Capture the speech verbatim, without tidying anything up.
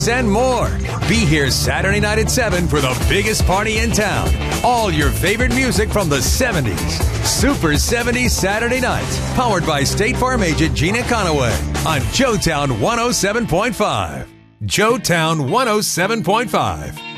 and more. Be here Saturday night at seven for the biggest party in town. All your favorite music from the seventies. Super seventies Saturday nights. Powered by State Farm agent Gina Conaway on Joetown one oh seven point five. Joetown one oh seven point five.